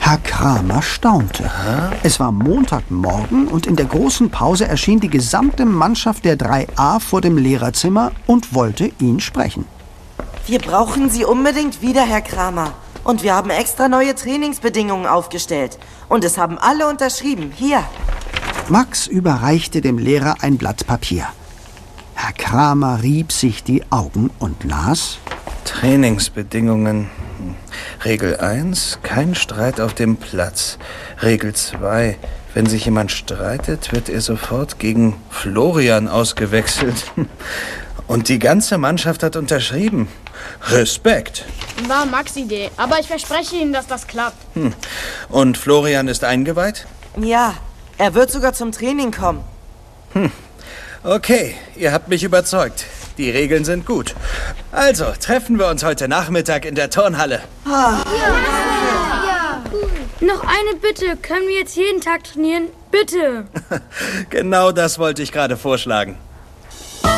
Herr Kramer staunte. Es war Montagmorgen und in der großen Pause erschien die gesamte Mannschaft der 3a vor dem Lehrerzimmer und wollte ihn sprechen. Wir brauchen Sie unbedingt wieder, Herr Kramer. Und wir haben extra neue Trainingsbedingungen aufgestellt. Und es haben alle unterschrieben. Hier. Max überreichte dem Lehrer ein Blatt Papier. Herr Kramer rieb sich die Augen und las: Trainingsbedingungen. Regel 1, kein Streit auf dem Platz. Regel 2, wenn sich jemand streitet, wird er sofort gegen Florian ausgewechselt. Und die ganze Mannschaft hat unterschrieben. Respekt. War Max' Idee, aber ich verspreche Ihnen, dass das klappt. Und Florian ist eingeweiht? Ja, er wird sogar zum Training kommen. Okay, ihr habt mich überzeugt. Die Regeln sind gut. Also, treffen wir uns heute Nachmittag in der Turnhalle. Ja. Noch eine Bitte. Können wir jetzt jeden Tag trainieren? Bitte. Genau das wollte ich gerade vorschlagen.